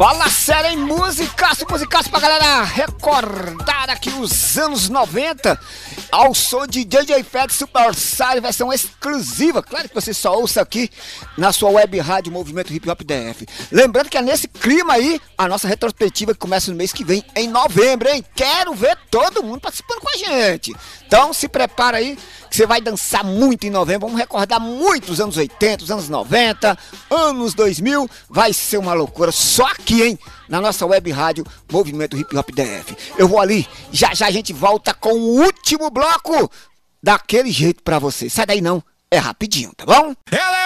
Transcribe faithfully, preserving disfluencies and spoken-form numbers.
Fala sério em musicaço, musicaço pra galera recordar aqui os anos noventa ao som de D J Fat Super Sire, versão exclusiva. Claro que você só ouça aqui na sua web rádio Movimento Hip Hop D F. Lembrando que é nesse clima aí a nossa retrospectiva que começa no mês que vem, em novembro, hein? Quero ver todo mundo participando com a gente. Então se prepara aí que você vai dançar muito em novembro. Vamos recordar muito os anos oitenta, os anos noventa, anos dois mil. Vai ser uma loucura só aqui, hein? Na nossa web rádio Movimento Hip Hop D F. Eu vou ali, já já a gente volta com o último bloco daquele jeito pra você. Sai daí não, é rapidinho, tá bom? Ela